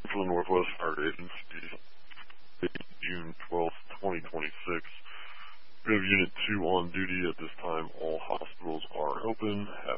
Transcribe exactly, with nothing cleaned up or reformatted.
for the Northwest Fire Agency, June twelfth, twenty twenty-six. We have Unit two on duty at this time. All hospitals are open.